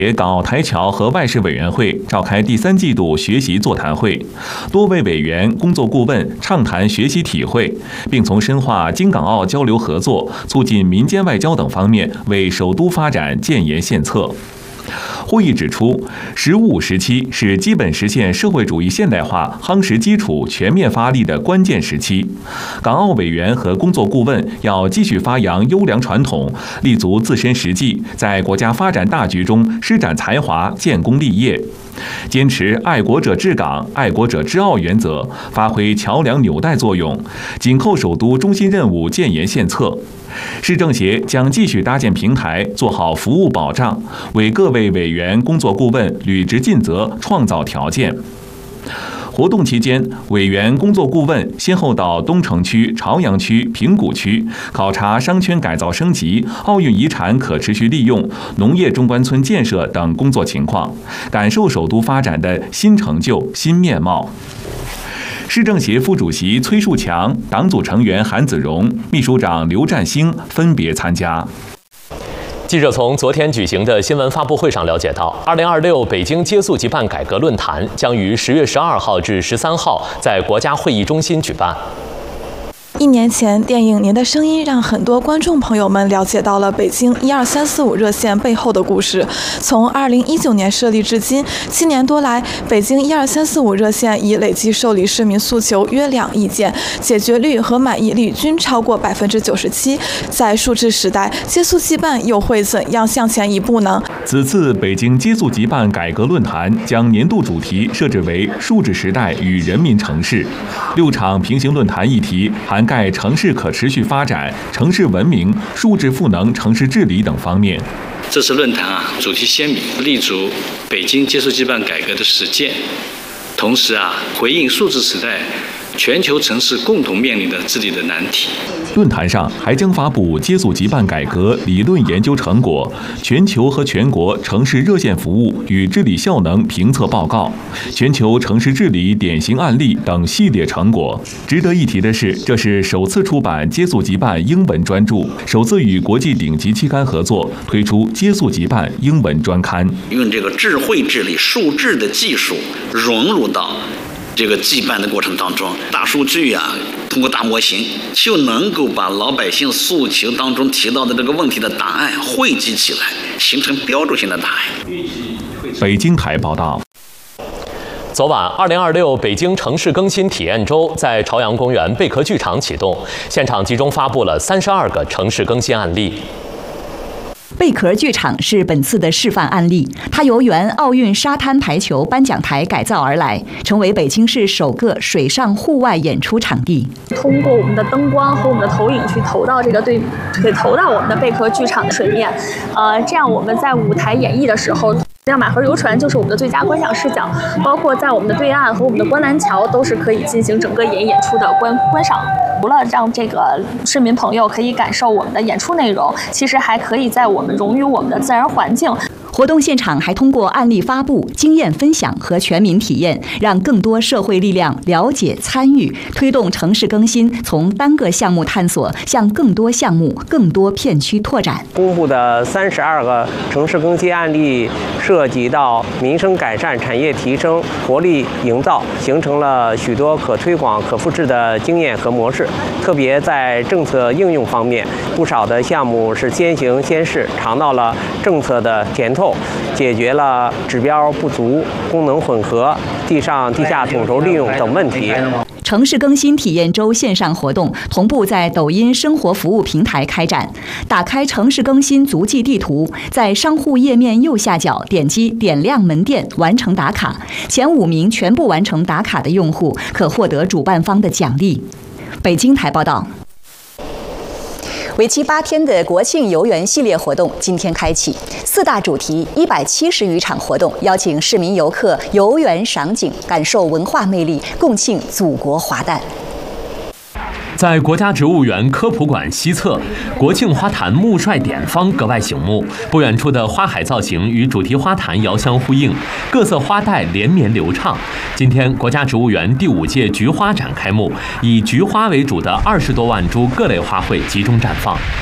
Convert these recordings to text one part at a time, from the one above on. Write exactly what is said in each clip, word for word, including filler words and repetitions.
港澳台侨和外事委员会召开第三季度学习座谈会，多位委员、工作顾问畅谈学习体会，并从深化京港澳交流合作、促进民间外交等方面为首都发展建言献策。会议指出，“十五”时期是基本实现社会主义现代化夯实基础、全面发力的关键时期。港澳委员和工作顾问要继续发扬优良传统，立足自身实际，在国家发展大局中施展才华、建功立业。坚持爱国者治港、爱国者治澳原则，发挥桥梁纽带作用，紧扣首都中心任务建言献策。市政协将继续搭建平台，做好服务保障，为各位委员、工作顾问履职尽责创造条件。活动期间，委员、工作顾问先后到东城区、朝阳区、平谷区考察商圈改造升级、奥运遗产可持续利用、农业中关村建设等工作情况，感受首都发展的新成就、新面貌。市政协副主席崔树强、党组成员韩子荣、秘书长刘占星分别参加。 记者从昨天举行的新闻发布会上了解到，二零二六北京接速即办改革论坛将于十月十二号至十三号在国家会议中心举办。 一年前，电影《您的声音》让很多观众朋友们了解到了北京一二三四五热线背后的故事。从二零一九年设立至今，七年多来，北京一二三四五热线已累计受理市民诉求约两亿件，解决率和满意率均超过百分之九十七。在数字时代，接速即办又会怎样向前一步呢？ 此次北京接速即办改革论坛将年度主题设置为“数字时代与人民城市”，六场平行论坛议题涵盖城市可持续发展、城市文明、数字赋能城市治理等方面。 这次论坛啊，主题鲜明，立足北京接速即办改革的实践，同时啊，回应数字时代全球城市共同面临的治理的难题。 论坛上还将发布接速即办改革理论研究成果、全球和全国城市热线服务与治理效能评测报告、全球城市治理典型案例等系列成果。值得一提的是，这是首次出版接速即办英文专著，首次与国际顶级期刊合作推出接速即办英文专刊， 用这个智慧治理、数字的技术融入到这个即办的过程当中，大数据啊，通过大模型就能够把老百姓诉求当中提到的这个问题的答案汇集起来，形成标准性的答案。 北京台报道。 昨晚，二零二六北京城市更新体验周在朝阳公园贝壳剧场启动，现场集中发布了三十二个城市更新案例。 贝壳剧场是本次的示范案例，它由原奥运沙滩排球颁奖台改造而来，成为北京市首个水上户外演出场地。 通过我们的灯光和我们的投影去投到这个对，给投到我们的贝壳剧场的水面，呃，这样我们在舞台演绎的时候。像马河游船就是我们的最佳观赏视角，包括在我们的对岸和我们的观澜桥都是可以进行整个演演出的观观赏。除了让这个市民朋友可以感受我们的演出内容，其实还可以在我们融于我们的自然环境。 活动现场还通过案例发布、经验分享和全民体验，让更多社会力量了解、参与，推动城市更新从单个项目探索向更多项目、更多片区拓展。 公布的三十二个城市更新案例涉及到民生改善、产业提升、活力营造，形成了许多可推广、可复制的经验和模式。特别在政策应用方面，不少的项目是先行先试，尝到了政策的甜头。解决了指标不足、功能混合、地上地下统筹利用等问题。 城市更新体验周线上活动同步在抖音生活服务平台开展。打开城市更新足迹地图，在商户页面右下角点击点亮门店完成打卡，前五名全部完成打卡的用户可获得主办方的奖励。北京台报道。为期八天的国庆游园系列活动今天开启，四大主题、一百七十余场活动，邀请市民游客游园赏景，感受文化魅力，共庆祖国华诞。 在国家植物园科普馆西侧，国庆花坛木帅典方格外醒目。不远处的花海造型与主题花坛遥相呼应，各色花带连绵流畅。今天，国家植物园第五届菊花展开幕，以菊花为主的二十多万株各类花卉集中绽放。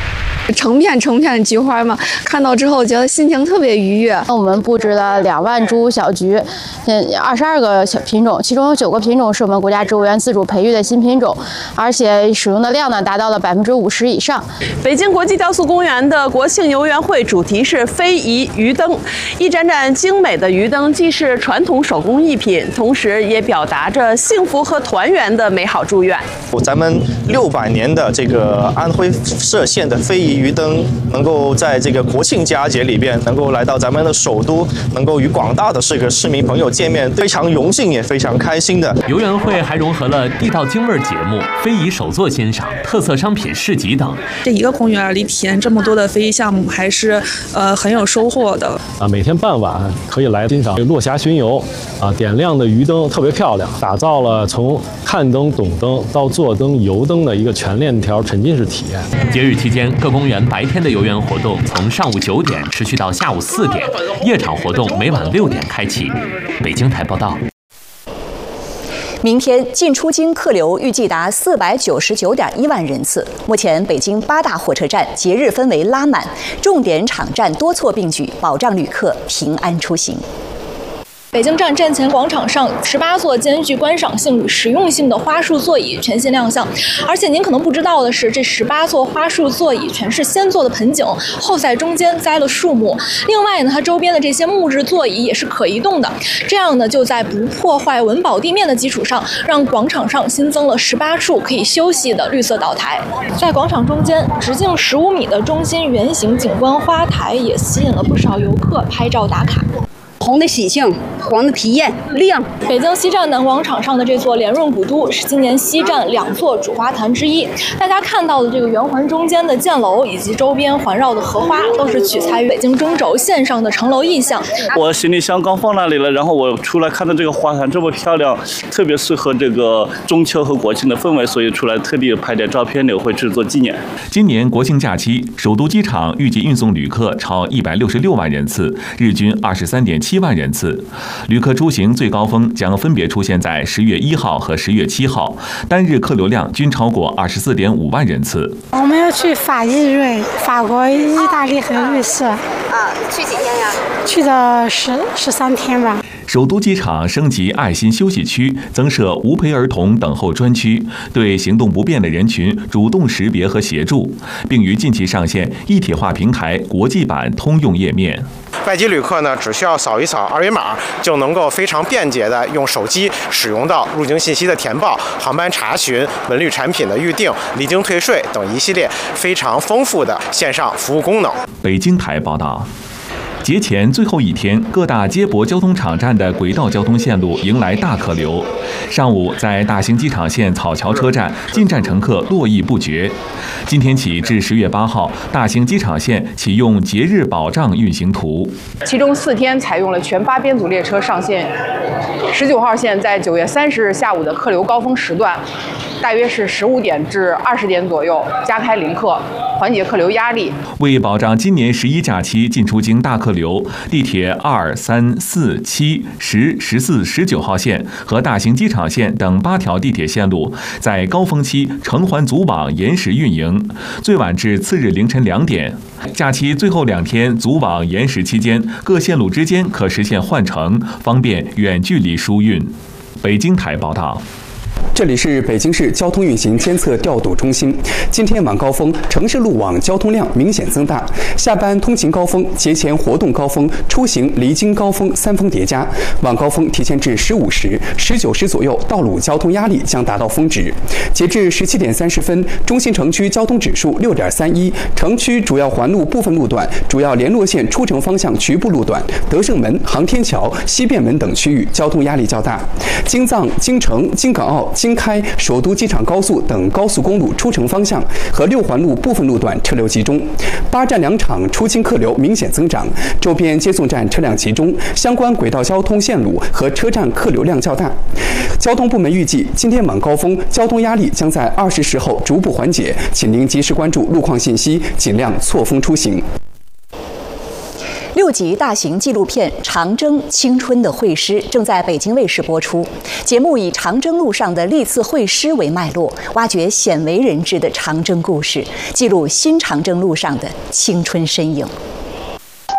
成片成片的菊花嘛，看到之后觉得心情特别愉悦。 我们布置了两万株小菊，嗯，二十二个小品种，其中有九个品种是我们国家植物园自主培育的新品种，而且使用的量呢达到了百分之五十以上。 北京国际雕塑公园的国庆游园会主题是非遗鱼灯，一盏盏精美的鱼灯既是传统手工艺品，同时也表达着幸福和团圆的美好祝愿。 咱们六百年的这个安徽歙县的非遗鱼灯，能够在这个国庆佳节里边，能够来到咱们的首都，能够与广大的这个市民朋友见面，非常荣幸也非常开心的。 游园会还融合了地道京味节目、非遗手作欣赏、特色商品市集等。 这一个公园里体验这么多的非遗项目，还是呃很有收获的啊！每天傍晚可以来欣赏落霞巡游啊，点亮的鱼灯特别漂亮，打造了从看灯、懂灯到做灯、游灯的一个全链条沉浸式体验。 节日期间，各公园白天的游园活动从上午九点持续到下午四点，夜场活动每晚六点开启。北京台报道。 明天进出京客流预计达四百九十九点一万人次。目前，北京八大火车站节日氛围拉满，重点场站多措并举，保障旅客平安出行。 北京站站前广场上，十八座兼具观赏性与实用性的花束座椅全新亮相。而且您可能不知道的是，这十八座花束座椅全是先做的盆景，后在中间栽了树木。另外呢，它周边的这些木质座椅也是可移动的，这样呢，就在不破坏文保地面的基础上，让广场上新增了十八处可以休息的绿色岛台。在广场中间，直径十五米的中心圆形景观花台也吸引了不少游客拍照打卡。 红的喜庆，黄的体验，亮。 北京西站南广场上的这座连润古都是今年西站两座主花坛之一。大家看到的这个圆环中间的箭楼以及周边环绕的荷花，都是取材于北京中轴线上的城楼意象。 我行李箱刚放那里了，然后我出来看到这个花坛这么漂亮，特别适合这个中秋和国庆的氛围，所以出来特地拍点照片留回去做纪念。 今年国庆假期，首都机场预计运送旅客超一百六十六万人次，日均二十三点七万人次。旅客出行最高峰将分别出现在十月一号和十月七号，单日客流量均超过二十四点五万人次。 我们要去法意瑞、法国、意大利和瑞士。啊， 去几天呀？ 去的十十三天吧。 首都机场升级爱心休息区，增设无陪儿童等候专区，对行动不便的人群主动识别和协助，并于近期上线一体化平台国际版通用页面。 外籍旅客呢，只需要扫一扫二维码，就能够非常便捷的用手机使用到入境信息的填报、航班查询、文旅产品的预订、离京退税等一系列非常丰富的线上服务功能。 北京台报道。节前最后一天，各大接驳交通场站的轨道交通线路迎来大客流。上午，在大兴机场线草桥车站，进站乘客络绎不绝。今天起至十月八号，大兴机场线启用节日保障运行图， 其中四天采用了全八编组列车上线。十九号线在九月三十日下午的客流高峰时段，大约是十五点至二十点左右加开临客，缓解客流压力。 为保障今年十一假期进出京大客流，地铁二、三、四、七、十、十四、十九号线和大兴机场线等八条地铁线路在高峰期承环组网延时运营，最晚至次日凌晨两点。假期最后两天组网延时期间，各线路之间可实现换乘，方便远距离疏运。北京台报道。 这里是北京市交通运行监测调度中心。今天晚高峰，城市路网交通量明显增大，下班通勤高峰、节前活动高峰、出行离京高峰三峰叠加。晚高峰提前至十五时、十九时左右，道路交通压力将达到峰值。截至十七点三十分，中心城区交通指数六点三一，城区主要环路部分路段、主要联络线出城方向局部路段、德胜门、航天桥、西便门等区域交通压力较大。京藏、京承、京港澳、京开、首都机场高速等高速公路出城方向和六环路部分路段车流集中，八站两场出京客流明显增长，周边接送站车辆集中，相关轨道交通线路和车站客流量较大。交通部门预计，今天晚高峰交通压力将在二十时后逐步缓解，请您及时关注路况信息，尽量错峰出行。 六集大型纪录片《长征：青春的会师》正在北京卫视播出。节目以长征路上的历次会师为脉络，挖掘鲜为人知的长征故事，记录新长征路上的青春身影。